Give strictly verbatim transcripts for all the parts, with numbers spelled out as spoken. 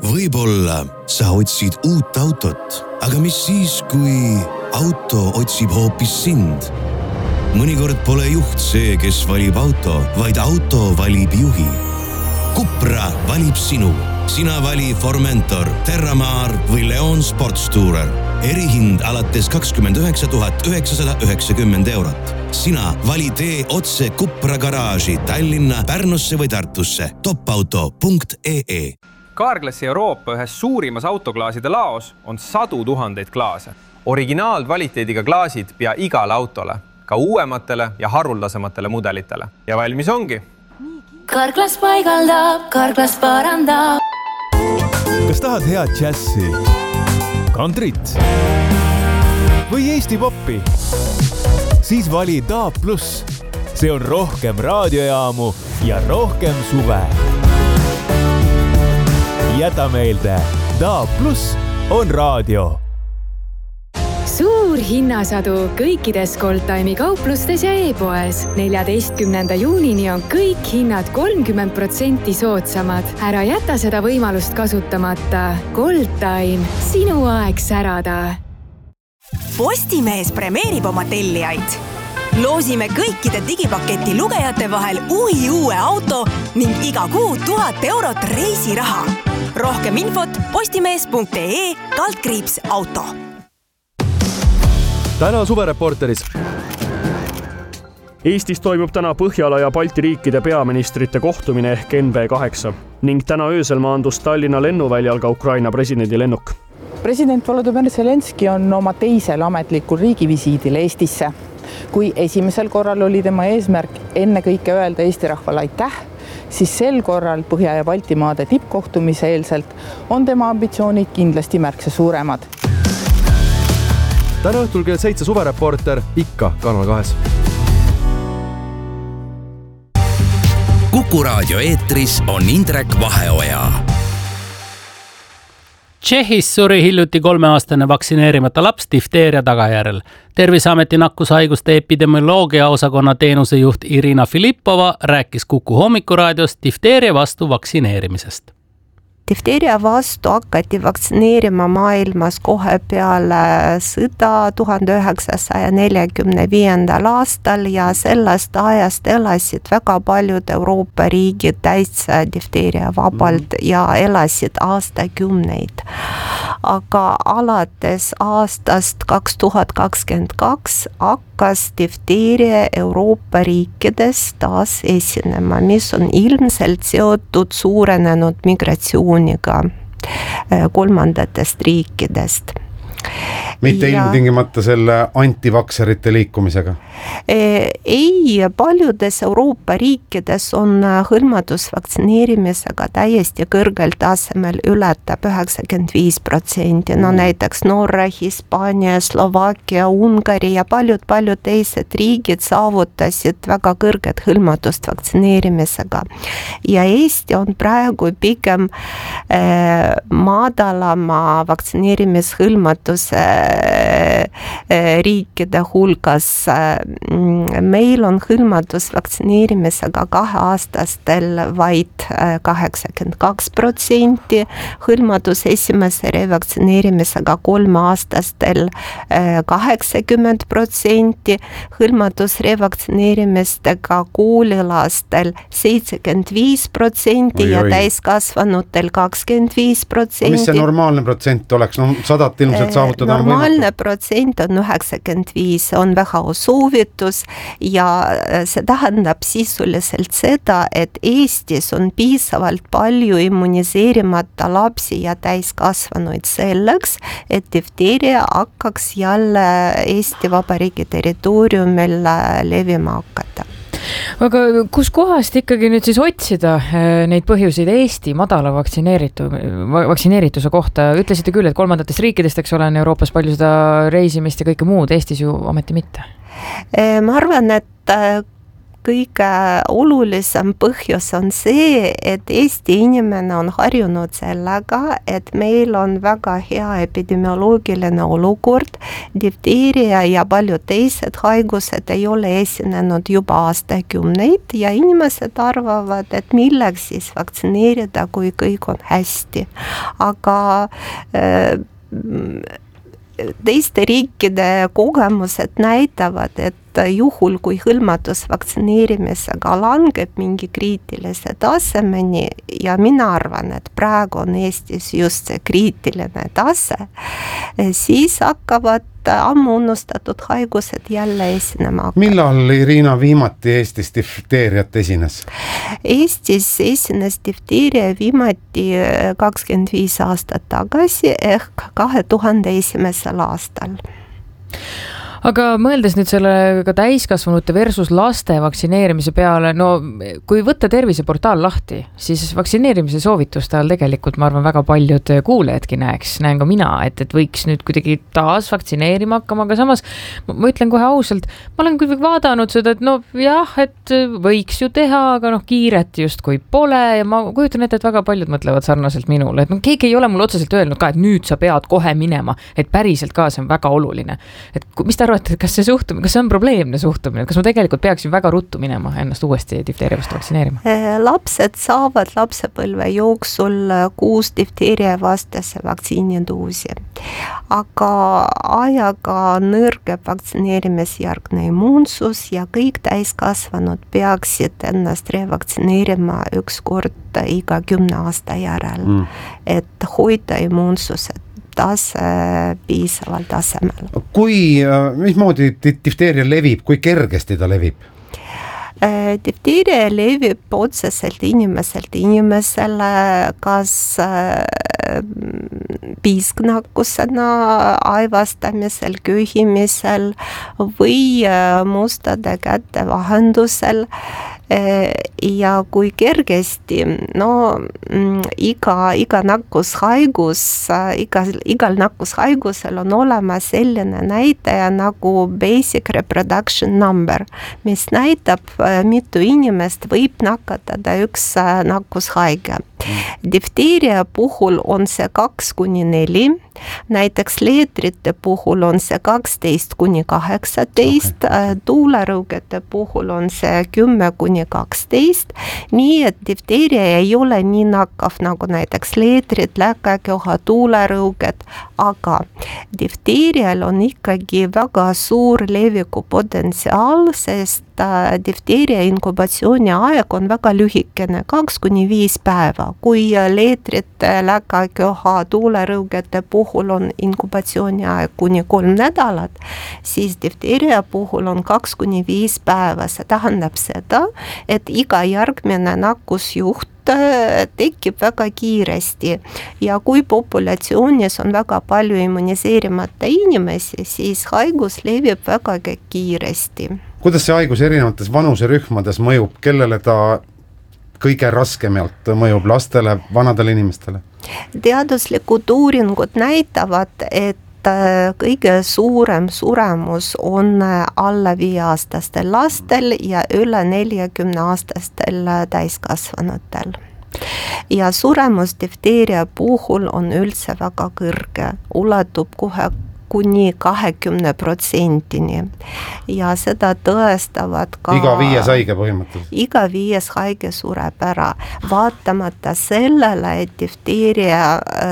Võib-olla sa otsid uut autot, aga mis siis, kui auto otsib hoopis sind? Mõnikord pole juht see, kes valib auto, vaid auto valib juhi. Cupra valib sinu. Sina vali Formentor, Terramar või Leon Sportstourer. Erihind alates kakskümmend üheksa tuhat üheksasada üheksakümmend eurot. Sina vali tee otse Cupra garaaži Tallinna, Pärnusse või Tartusse. topauto punkt ee. Carglassi Euroopa ühes suurimas autoklaaside laos on sadu tuhandeid klaase. Originaalkvaliteediga klaasid pea igale autole, ka uuematele ja haruldasematele mudelitele. Ja valmis ongi. Carglass paigaldab, Carglass parandab. Kas tahad head džässi, kantrit või Eesti poppi? Siis vali D A B plus. See on rohkem raadiojaamu ja rohkem suve. Jäta meelde, D A B plus on raadio. Suur hinnasadu kõikides Goldtime'i kauplustes ja e-poes. neljateistkümnenda juunini on kõik hinnad kolmkümmend protsenti soodsamad. Ära jäta seda võimalust kasutamata. Goldtime, sinu aeg särada. Postimees premeerib oma tellijaid. Loosime kõikide digipaketi lugejate vahel uhi uue auto ning iga kuu tuhat eurot reisiraha. Rohkem infot postimees punkt ee kaldkriips auto. Täna suvereporteris. Eestis toimub täna Põhjala ja Balti riikide peaministrite kohtumine ehk N B kaheksa ning täna öösel maandus Tallinna lennuväljal ka Ukraina presidendi lennuk. President Volodymyr Zelenski on oma teisel ametlikul riigivisiidil Eestisse. Kui esimesel korral oli tema eesmärk enne kõike öelda Eesti rahvale aitäh, siis sel korral Põhja- ja Baltimaade tippkohtumise eelselt on tema ambitsioonid kindlasti märksa suuremad. Täna õhtul kell seitse suvereporter ikka Kanal kahes. Kuku raadio eetris on Indrek Vaheoja. Tšehhis suri hiljuti kolmeaastane vaktsineerimata laps difteeria tagajärjel. Terviseameti nakkushaiguste epidemioloogia osakonna teenusejuht Irina Filippova rääkis Kuku hommikuraadios difteeria vastu vaktsineerimisest. Difteeria vastu hakati vaktsineerima maailmas kohe peale sõda tuhande üheksasaja neljakümne viiendal aastal ja sellest ajast elasid väga paljud Euroopa riigid täitsa difteeria vabalt ja elasid aastakümneid. Aga alates aastast kaks tuhat kakskümmend kaks hakkas difteeria Euroopa riikides taas esinema, mis on ilmselt seotud suurenenud migratsioon kolmandatest riikidest. Mitte ja... ilmtingimata selle antivakserite liikumisega? Ei, paljudes Euroopa riikides on hõlmatus vaktsineerimisega täiesti kõrgel tasemel, ületab üheksakümmend viis protsenti. No näiteks Norra, Hispaania, Slovakkia, Ungari ja paljud-paljud teised riigid saavutasid väga kõrget hõlmatust vaktsineerimisega. Ja Eesti on praegu pigem eh, madalama vaktsineerimishõlmatuse riikide hulgas. Meil on hõlmatus vaktsineerimisega kaheaastastel vaid kaheksakümmend kaks protsenti, hõlmatus esimese revaktsineerimisega kolmeaastastel kaheksakümmend protsenti, hõlmatus revaktsineerimistega koolilastel seitsekümmend viis protsenti ja täiskasvanutel kakskümmend viis protsenti. Mis see normaalne protsent oleks? No sadat ilmselt saavutada normaalne protsent on üheksakümmend viis, on väga soovitus ja see tähendab sisuliselt seda, et Eestis on piisavalt palju immuniseerimata lapsi ja täiskasvanuid selleks, et difteeria hakkaks jälle Eesti Vabariigi territooriumil levima hakata. Aga kus kohast ikkagi nüüd siis otsida neid põhjuseid Eesti madala vaktsineeritu, vaktsineerituse kohta? Ütlesite küll, et kolmandatest riikidest, eks ole, on Euroopas palju seda reisimist ja kõike muud, Eestis ju ometi mitte. Ma arvan, et kõige olulisem põhjus on see, et Eesti inimene on harjunud sellega, et meil on väga hea epidemioloogiline olukord, difteeria ja paljud teised haigused ei ole esinenud juba aastakümneid ja inimesed arvavad, et milleks siis vaktsineerida, kui kõik on hästi. Aga äh, teiste riikide kogemused näitavad, et juhul, kui hõlmatus vaktsineerimisega langeb mingi kriitilise tasemeni ja mina arvan, et praegu on Eestis just see kriitiline tase, siis hakkavad ammu unustatud haigused jälle esinema. Millal Irina viimati Eestis difteeriat esines? Eestis esines difteeria viimati kakskümmend viis aastat tagasi ehk kahe tuhande esimesel aastal. Aga mõeldes nüüd selle ka täiskasvanute versus laste vaktsineerimise peale, no kui võtta terviseportaal lahti, siis vaktsineerimise soovituste all tegelikult ma arvan väga paljud kuulejadki näeks, näen ka mina, et, et võiks nüüd kuidagi taas vaktsineerima hakkama, aga samas ma ütlen kohe ausalt, ma olen kuidagi vaadanud seda, et no jah, et võiks ju teha, aga noh, kiiret justkui pole ja ma kujutan ette, et väga paljud mõtlevad sarnaselt minule, et no keegi ei ole mul otseselt öelnud ka, et nüüd sa pead kohe minema, et päriselt ka see on väga oluline. Et mis ta arvate, kas see suhtumine, kas see on probleemne suhtumine, kas ma tegelikult peaksin väga ruttu minema ennast uuesti difteeria vastu vaktsineerima? Lapsed saavad lapsepõlve jooksul kuus difteeria vastase vaktsiinidoosi, aga ajaga nõrgeb vaktsineerimisjärgne immuunsus ja kõik täiskasvanud peaksid ennast revaktsineerima üks kord iga kümne aasta järel, mm. et hoida immuunsused tase piisaval tasemel. Kui, mismoodi difteeria levib, kui kergesti ta levib? Difteeria levib otseselt inimeselt inimesele, kas piisknakkusena, aivastamisel, köhimisel või mustade käte vahendusel. Ja kui kergesti, no iga, iga nakkushaigus, iga, igal nakkushaigusel on olemas selline näitaja nagu basic reproduction number, mis näitab, mitu inimest võib nakatada üks nakkushaige. Difteeria puhul on see kaks kuni neli, näiteks leetrite puhul on see kaksteist kuni kaheksateist, tuulerõugete puhul on see kümme kuni kaksteist, nii et difteeria ei ole nii nakkav nagu näiteks leetrid, läkaköha, tuulerõuged, aga difteerial on ikkagi väga suur leviku potentsiaal, sest difteeria inkubatsiooni aeg on väga lühikene, kaks kuni viis päeva. Kui leetrite, läkaköha, tuulerõugete puhul on inkubatsiooni aeg kuni kolm nädalat, siis difteeria puhul on kaks kuni viis päeva. See tähendab seda, et iga järgmine nakkusjuht tekib väga kiiresti ja kui populatsioonis on väga palju immuniseerimata inimesi, siis haigus levib väga kiiresti. Kuidas see haigus erinevates vanuserühmades mõjub, kellele ta kõige raskemalt mõjub, lastele, vanadele inimestele? Teaduslikud uuringud näitavad, et kõige suurem suremus on alla viieaastastel lastel ja üle neljakümne aastastel täiskasvanutel. Ja suremus difteeria puhul on üldse väga kõrge, ulatub kohe kuni kahekümne protsendini ja seda tõestavad ka iga viies haige põhimõtteliselt. Iga viies haige sureb ära, vaatamata sellele, et difteeria,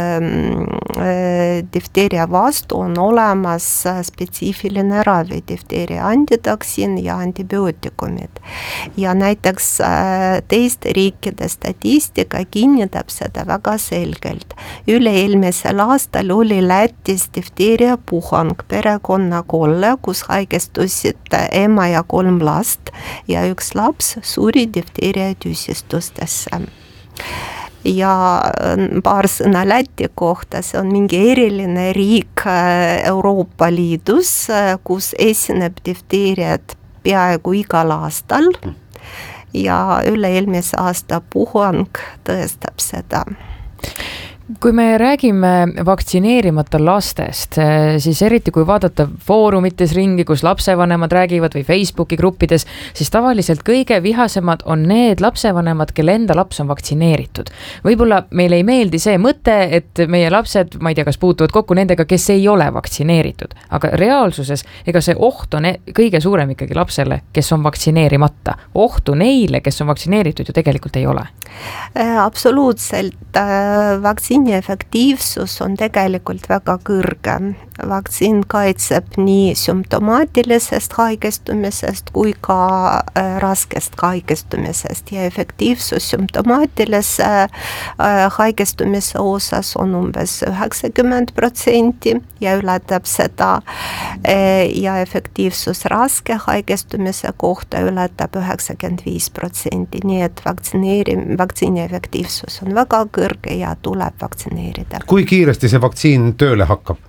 äh, difteeria vastu on olemas spetsiifiline ravi, difteeria antitoksiin ja antibiootikumid. Ja näiteks äh, teiste riikide statistika kinnitab seda väga selgelt. Üle-eelmisel aastal oli Lätis difteeria puhang perekonna kolle, kus haigestusid ema ja kolm last ja üks laps suri difteeria tüsistustesse. Ja paar sõna Läti kohta, see on mingi eriline riik Euroopa Liidus, kus esineb difteeriat peaaegu igal aastal ja üle-eelmise aasta puhang tõestab seda. kui me räägime vaktsineerimata lastest, siis eriti kui vaadata foorumites ringi, kus lapsevanemad räägivad või Facebooki gruppides, siis tavaliselt kõige vihasemad on need lapsevanemad, kelle enda laps on vaktsineeritud. Võib-olla meile ei meeldi see mõte, et meie lapsed, ma ei tea, kas puutuvad kokku nendega, kes ei ole vaktsineeritud, aga reaalsuses ega see oht on kõige suurem ikkagi lapsele, kes on vaktsineerimata. Ohtu neile, kes on vaktsineeritud, ju tegelikult ei ole. Absoluutselt. Vaktsiini efektiivsus on tegelikult väga kõrge. Vaktsiin kaitseb nii sümptomaatilisest haigestumisest kui ka raskest haigestumisest ja efektiivsus sümptomaatilise haigestumise osas on umbes üheksakümmend protsenti ja ületab seda ja efektiivsus raske haigestumise kohta ületab üheksakümmend viis protsenti, nii et vaktsineerim, vaktsiini efektiivsus on väga kõrge ja tuleb vaktsineerida. Kui kiiresti see vaktsiin tööle hakkab?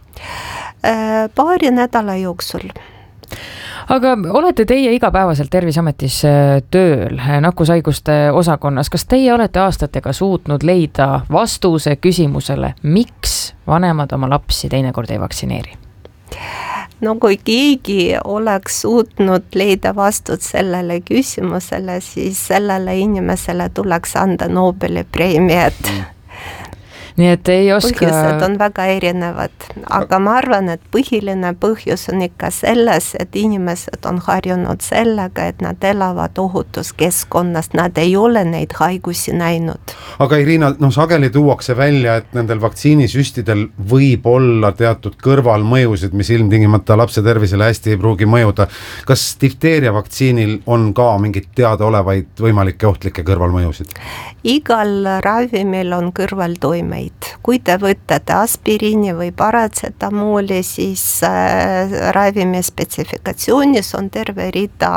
Paari nädala jooksul. Aga olete teie igapäevaselt Terviseametis tööl nakkushaiguste osakonnas. Kas teie olete aastatega suutnud leida vastuse küsimusele, miks vanemad oma lapsi teinekord ei vaktsineeri? No kui keegi oleks suutnud leida vastut sellele küsimusele, siis sellele inimesele tuleks anda Nobeli preemiat. Nii et ei oska... Põhjused on väga erinevad, aga ma arvan, et põhiline põhjus on ikka selles, et inimesed on harjunud sellega, et nad elavad ohutuskeskkonnas, nad ei ole neid haigusi näinud. Aga Irina, no sageli tuuakse välja, et nendel vaktsiinisüstidel võib olla teatud kõrvalmõjusid, mis ilmtingimata lapse tervisele hästi ei pruugi mõjuda. Kas difteeria vaktsiinil on ka mingit teadaolevaid võimalikke ohtlikke kõrvalmõjusid? Igal ravimil on kõrvaltoimeid. Kui te võtate aspiriini või paratsetamooli, siis äh, ravimi spetsifikatsioonis on terve rida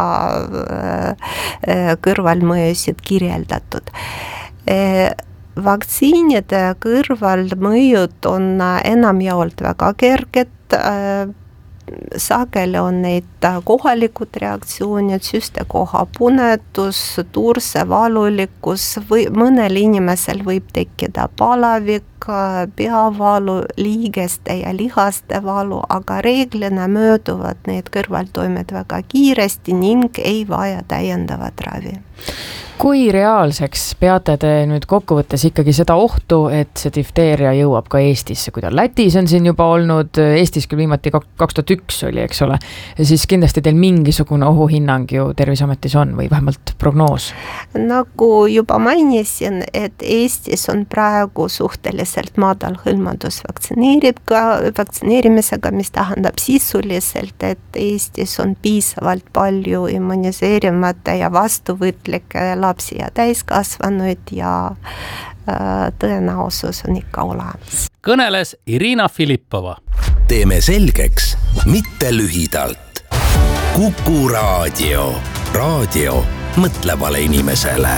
äh, kõrvalmõjusid kirjeldatud. Äh, vaktsiinide kõrvalmõjud on enamjaolt väga kerged, äh, sageli on neid kohalikud reaktsioonid, süstekoha punetus, turse valulikkus või mõnel inimesel võib tekkida palavik, peavalu, liigeste ja lihaste valu, aga reeglina mööduvad need kõrvaltoimed väga kiiresti ning ei vaja täiendavat ravi. Kui reaalseks peate te nüüd kokkuvõttes ikkagi seda ohtu, et see difteeria jõuab ka Eestisse, kui ta Lätis on siin juba olnud, Eestis küll viimati kaks tuhat üks oli, eks ole, ja siis kindlasti teil mingisugune ohuhinnang ju Terviseametis on või vähemalt prognoos? Nagu juba mainisin, et Eestis on praegu suhteliselt madal hõlmadus vaktsineerimisega, mis tähendab sisuliselt, et Eestis on piisavalt palju immuniseerimata ja vastuvõtlikke lapsi ja täiskasvanuid ja äh, tõenäosus on ikka olemas. Kõneles Irina Filippova. Teeme selgeks, mitte lühidalt. Kuku raadio. Raadio mõtlevale inimesele.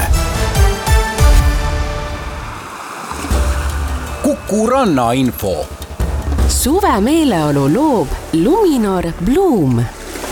Kuku rannainfo. Suve meeleolu loob Luminor Bloom.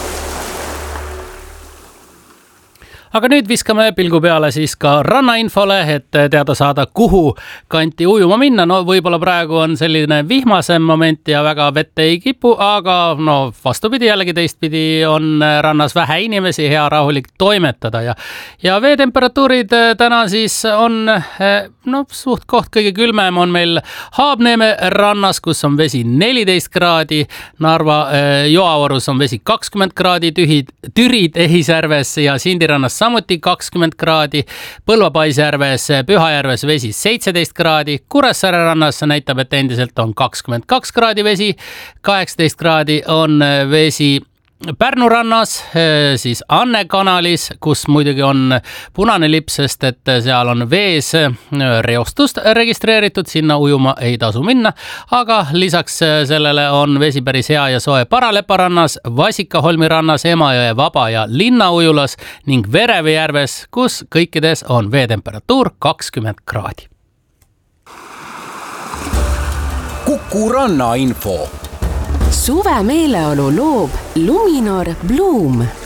Aga nüüd viskame pilgu peale siis ka rannainfole, et teada saada, kuhu kanti ujuma minna. No võib-olla praegu on selline vihmasem moment ja väga vette ei kipu, aga no vastupidi jällegi teistpidi on rannas vähe inimesi, hea rahulik toimetada ja, ja veetemperatuurid täna siis on no, suht koht kõige külmem on meil Haabneeme rannas, kus on vesi neliteist kraadi, Narva Joaorus on vesi kakskümmend kraadi, tühid, Türid Ehisjärves ja Sindirannas samuti kakskümmend kraadi, Põlva-Paisjärves, Pühajärves vesi seitseteist kraadi, Kuressaare rannas näitab, et endiselt on kakskümmend kaks kraadi vesi, kaheksateist kraadi on vesi Pärnu rannas, siis Anne kanalis, kus muidugi on punane lipp, sest et seal on vees reostust registreeritud, sinna ujuma ei tasu minna, aga lisaks sellele on vesi päris hea ja soe Paralepa rannas, Vasikaholmi rannas, Emajõe Vaba ja Linnaujulas ning Vereve järves, kus kõikides on veetemperatuur kakskümmend kraadi. Kuku rannainfo. Suve meeleolu loob Luminor Bloom.